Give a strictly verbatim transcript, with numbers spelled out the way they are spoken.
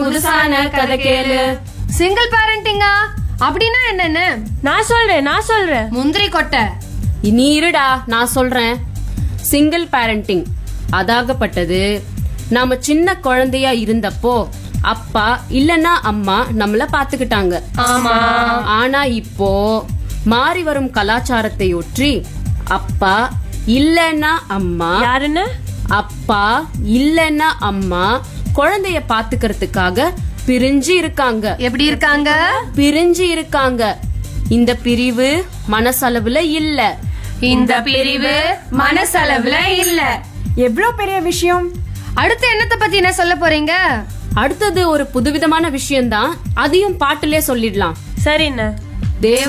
புதுசான கதை கேளு. சிங்கிள் பேரண்டிங்கா அப்படின்னா என்னன்னு நான் சொல்றேன் நான் சொல்றேன் முந்திரி கொட்டை. நீ இருடா, நான் சொல்றேன். சிங்கிள் பேரண்டிங் அதாகப்பட்டது நாம சின்ன குழந்தையா இருந்தப்போ அப்பா இல்லனா அம்மா நம்மள பாத்துக்கிட்டாங்க. ஆமா. ஆனா இப்போ மாறி வரும் கலாச்சாரத்தை ஒற்றி அப்பா இல்லனா அம்மா யாருன்னு அப்பா இல்லனா அம்மா குழந்தைய பாத்துக்கிறதுக்காக பிரிஞ்சு இருக்காங்க. எப்படி இருக்காங்க? பிரிஞ்சு இருக்காங்க. இந்த பிரிவு மனசளவுல இல்ல. இந்த பிரிவு மனசளவுல இல்ல. எவ்வளவு பெரிய விஷயம். அடுத்து என்னத்த பத்தி என்ன சொல்ல போறீங்க? அடுத்தது ஒரு புதுவிதமான விஷயம்தான், அதையும் பாட்டுலயே சொல்லிடலாம். சரிண்ணா. தேவ